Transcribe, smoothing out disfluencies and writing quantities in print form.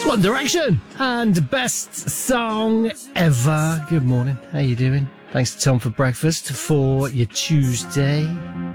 It's One Direction and best song ever. Good morning. How you doing? Thanks to Tom for breakfast for your Tuesday.